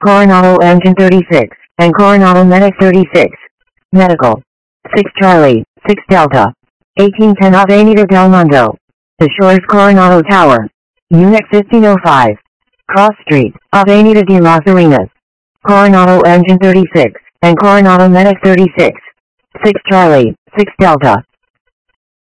Coronado Engine 36, and Coronado Medic 36. Medical. 6 Charlie, 6 Delta. 1810 Avenida Del Mundo. The Shores Coronado Tower. Unit 1505. Cross Street, Avenida de las Arenas. Coronado Engine 36, and Coronado Medic 36. 6 Charlie, 6 Delta.